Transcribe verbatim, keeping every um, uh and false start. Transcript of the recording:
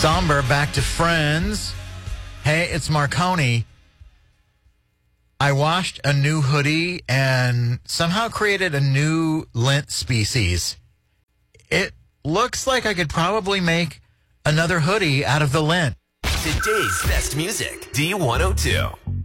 Somber, back to Friends. Hey, it's Marconi. I washed a new hoodie and somehow created a new lint species. It looks like I could probably make another hoodie out of the lint. Today's best music, D one oh two.